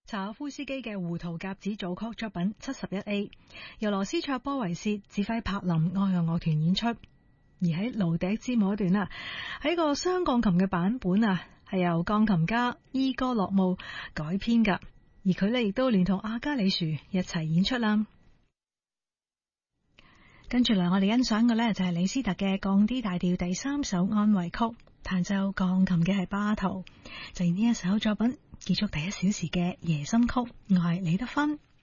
查可夫斯基嘅胡桃夾子組曲作品71A， 由羅斯卓波維切指揮柏林愛樂樂團演出。而喺蘆笛之母一段啊，喺個雙鋼琴嘅版本啊，係由鋼琴家伊戈洛姆改編噶，而佢呢亦都連同阿加里殊一齊演出啦。跟住嚟，我哋欣賞嘅呢就係李斯特嘅降 D 大調第3首安慰曲，彈奏鋼琴嘅係巴圖。就以呢一首作品結束第1小時嘅夜深曲，我係李德芬。